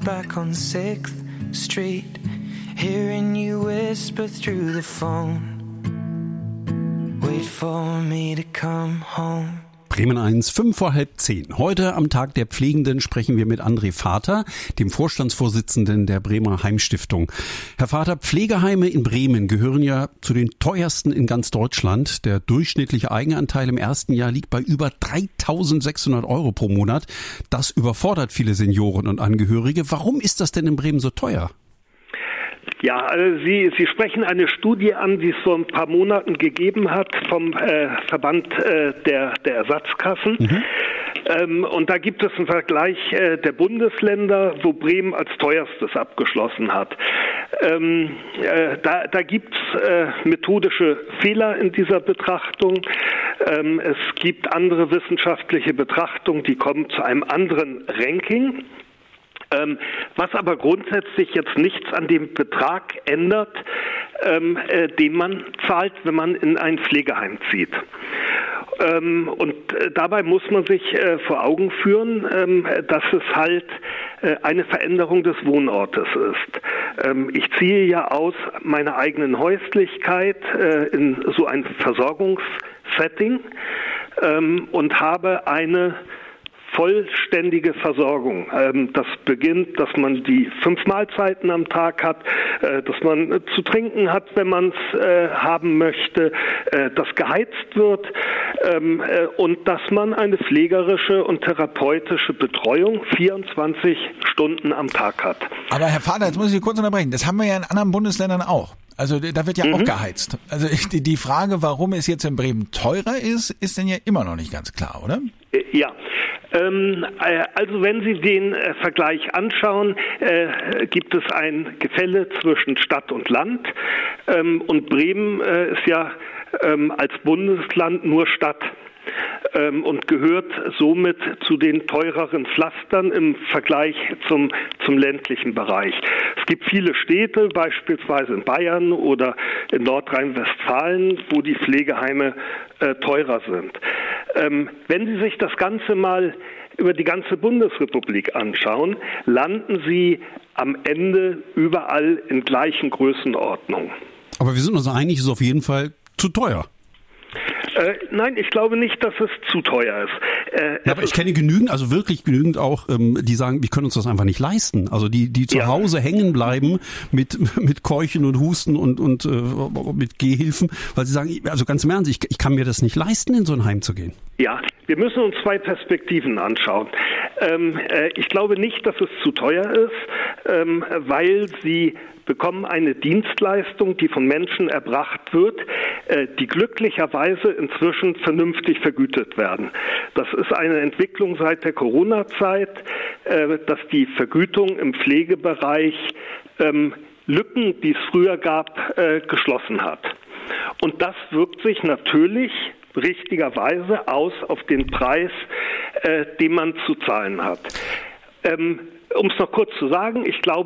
back on 6th Street, hearing you whisper through the phone. Wait for me to come home. Bremen 1, 5:09. Heute am Tag der Pflegenden sprechen wir mit André Vater, dem Vorstandsvorsitzenden der Bremer Heimstiftung. Herr Vater, Pflegeheime in Bremen gehören ja zu den teuersten in ganz Deutschland. Der durchschnittliche Eigenanteil im ersten Jahr liegt bei über 3.600 € pro Monat. Das überfordert viele Senioren und Angehörige. Warum ist das denn in Bremen so teuer? Ja, also Sie sprechen eine Studie an, die es vor ein paar Monaten gegeben hat vom Verband der Ersatzkassen. Und da gibt es einen Vergleich der Bundesländer, wo Bremen als teuerstes abgeschlossen hat. Da gibt es methodische Fehler in dieser Betrachtung. Es gibt andere wissenschaftliche Betrachtungen, die kommen zu einem anderen Ranking. Was aber grundsätzlich jetzt nichts an dem Betrag ändert, den man zahlt, wenn man in ein Pflegeheim zieht. Und dabei muss man sich vor Augen führen, dass es halt eine Veränderung des Wohnortes ist. Ich ziehe ja aus meiner eigenen Häuslichkeit in so ein Versorgungssetting und habe eine vollständige Versorgung. Das beginnt, dass man die 5 Mahlzeiten am Tag hat, dass man zu trinken hat, wenn man es haben möchte, dass geheizt wird und dass man eine pflegerische und therapeutische Betreuung 24 Stunden am Tag hat. Aber Herr Vater, jetzt muss ich Sie kurz unterbrechen. Das haben wir ja in anderen Bundesländern auch. Also da wird ja auch geheizt. Also die Frage, warum es jetzt in Bremen teurer ist denn ja immer noch nicht ganz klar, oder? Ja. Also wenn Sie den Vergleich anschauen, gibt es ein Gefälle zwischen Stadt und Land und Bremen ist ja als Bundesland nur Stadt und gehört somit zu den teureren Pflastern im Vergleich zum ländlichen Bereich. Es gibt viele Städte, beispielsweise in Bayern oder in Nordrhein-Westfalen, wo die Pflegeheime teurer sind. Wenn Sie sich das Ganze mal über die ganze Bundesrepublik anschauen, landen Sie am Ende überall in gleichen Größenordnungen. Aber wir sind uns einig, es ist auf jeden Fall zu teuer. Nein, ich glaube nicht, dass es zu teuer ist. Ja, aber ich kenne genügend, also wirklich genügend auch, die sagen, wir können uns das einfach nicht leisten. Also die zu Hause hängen bleiben mit Keuchen und Husten und mit Gehhilfen, weil sie sagen, also ganz im Ernst, ich kann mir das nicht leisten, in so ein Heim zu gehen. Ja, wir müssen uns 2 Perspektiven anschauen. Ich glaube nicht, dass es zu teuer ist, weil sie bekommen eine Dienstleistung, die von Menschen erbracht wird, die glücklicherweise inzwischen vernünftig vergütet werden. Das ist eine Entwicklung seit der Corona-Zeit, dass die Vergütung im Pflegebereich Lücken, die es früher gab, geschlossen hat. Und das wirkt sich natürlich richtigerweise aus auf den Preis, den man zu zahlen hat. Um es noch kurz zu sagen, ich glaube,